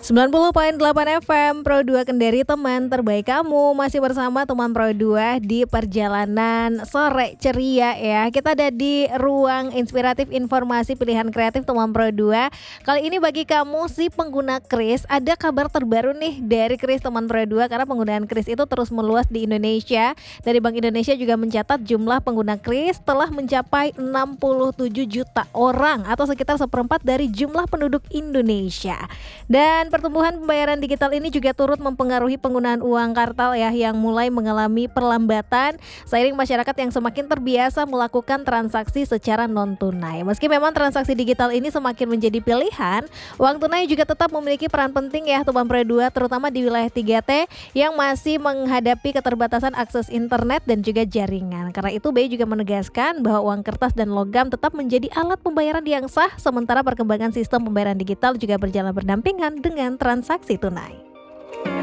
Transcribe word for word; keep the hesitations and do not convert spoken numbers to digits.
sembilan puluh koma delapan F M Pro dua Kendari, teman terbaik kamu. Masih bersama teman Pro dua di perjalanan sore ceria ya. Kita ada di ruang inspiratif informasi pilihan kreatif teman Pro dua. Kali ini bagi kamu si pengguna Kris, ada kabar terbaru nih dari Kris teman Pro dua, karena penggunaan Kris itu terus meluas di Indonesia. Dari Bank Indonesia juga mencatat jumlah pengguna Kris telah mencapai enam puluh tujuh juta orang atau sekitar seperempat dari jumlah penduduk Indonesia. Dan pertumbuhan pembayaran digital ini juga turut mempengaruhi penggunaan uang kartal ya, yang mulai mengalami perlambatan seiring masyarakat yang semakin terbiasa melakukan transaksi secara non tunai. Meski memang transaksi digital ini semakin menjadi pilihan, uang tunai juga tetap memiliki peran penting ya teman Pro dua, terutama di wilayah tiga T yang masih menghadapi keterbatasan akses internet dan juga jaringan. Karena itu B I juga menegaskan bahwa uang kertas dan logam tetap menjadi alat pembayaran yang sah, sementara perkembangan sistem pembayaran digital juga berjalan berdampingan dengan transaksi tunai.